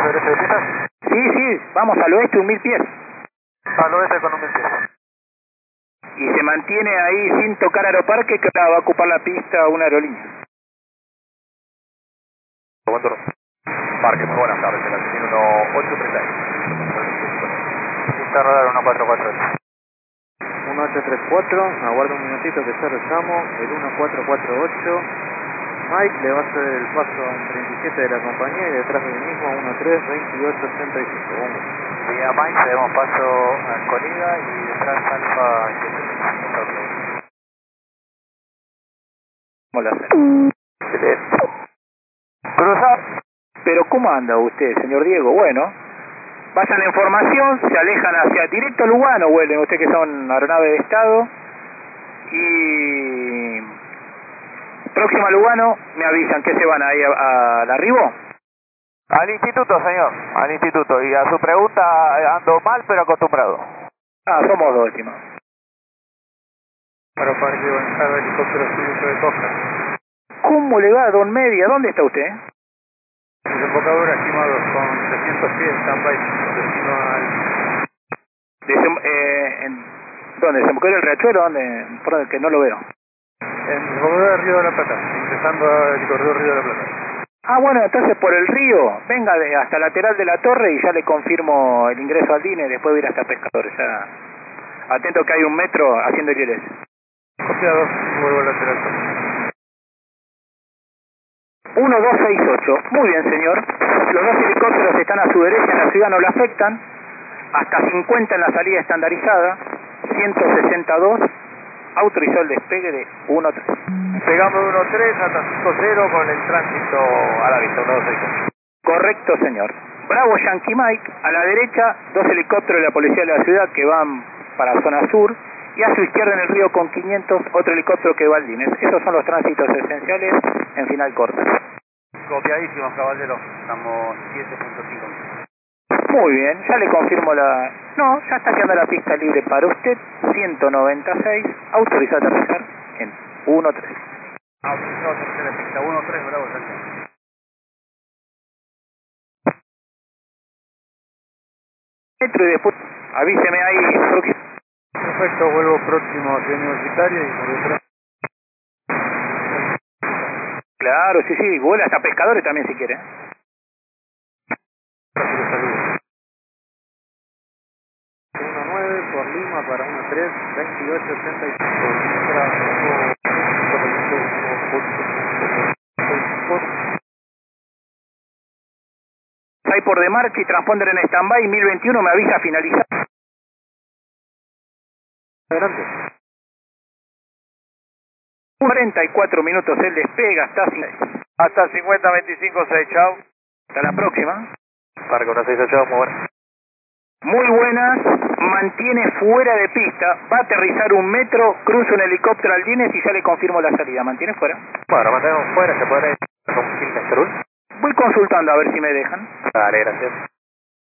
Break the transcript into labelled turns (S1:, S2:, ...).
S1: derecho de pista?
S2: Sí, sí, vamos al oeste un 1000 pies.
S1: Al oeste con un 1000 pies.
S2: Y se mantiene ahí sin tocar Aeroparque, que ahora va a ocupar la pista una aerolínea.
S1: Buen turno. Parque, muy buenas tardes, el tiene 1836. Pista radar 1448.
S3: 1834, aguarda un minutito que ya rezamos, el 1448. Mike le va a hacer el paso a un 37 de la compañía y detrás del mismo a 132885. Vamos.
S1: Vía Mike, le damos paso al colega y detrás Alfa 735.
S2: ¿Cómo lo hacen?
S1: Excelente. Cruzar.
S2: Pero ¿cómo anda usted, señor Diego? Bueno, pasan la información, se alejan hacia directo a Lugano, vuelven usted que son aeronaves de Estado. Y próximo a Lugano me avisan que se van ahí al arribo.
S1: Al instituto, señor, al instituto. Y a su pregunta, ando mal pero acostumbrado.
S2: Ah, somos dos, estimado.
S1: Aeroparque, buenas tardes, helicóptero cívico de Costa.
S2: ¿Cómo le va, don Media? ¿Dónde está usted?
S1: Desembocadura, estimados, con 300 pies, stand-by, destino al...
S2: ¿Dónde? ¿Desembocadura el Riachuelo? ¿Dónde? Por donde, que no lo veo.
S1: En desembocadura del Río de la Plata, ingresando al corredor Río de la Plata.
S2: Ah, bueno, entonces por el río, venga hasta lateral de la torre y ya le confirmo el ingreso al DINE, después voy a ir hasta Pescadores. Ya. Atento que hay un metro haciendo el ILS.
S1: Copiado, vuelvo al lateral.
S2: 1268, muy bien señor. Los dos helicópteros están a su derecha, en la ciudad no le afectan. Hasta 50 en la salida estandarizada. 162, autorizó el despegue de 13.
S1: Pegamos de 1.3 hasta 5.0 con el tránsito a la vista, 1.6.
S2: Correcto, señor. Bravo Yankee Mike, a la derecha, dos helicópteros de la policía de la ciudad que van para zona sur, y a su izquierda en el río con 500, otro helicóptero que va al DINES. Esos son los tránsitos esenciales en final corta.
S1: Copiadísimos, caballero. Estamos 7.5.
S2: Muy bien, ya le confirmo la... No, ya está quedando la pista libre para usted, 196, autorizado a aterrizar en 13.
S1: Autorizado a aterrizar en pista 1.3, bravo, Yankee.
S2: Metro y después avíseme ahí próximo.
S1: Perfecto, vuelvo próximo a Ciudad Universitaria y por detrás.
S2: Claro, sí, sí, vuela hasta Pescadores también si quiere.
S3: 19 por Lima para 132885.
S2: Ahí por de marcha y transponder en stand-by, 1021 me avisa finalizar.
S3: Adelante.
S2: 44 minutos el despega,
S1: Hasta 50-25-6, chao.
S2: hasta la próxima.
S1: Parque 168, chao, muy buenas.
S2: Muy buenas, mantiene fuera de pista, va a aterrizar un metro, cruza un helicóptero al DINES y ya le confirmo la salida, mantiene fuera.
S1: Bueno, mantenemos fuera, se podrá ir con Quilmes Cruz.
S2: Voy consultando a ver si me dejan.
S1: Dale, gracias.